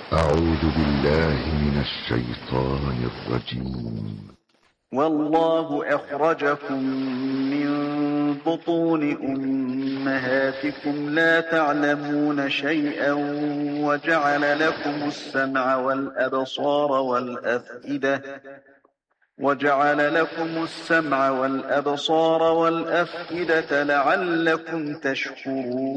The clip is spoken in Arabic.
أعوذ بالله من الشيطان الرجيم. والله أخرجكم من بطون أمهاتكم لا تعلمون شيئا وجعل لكم السمع والأبصار والأفئدة لعلكم تشكرون.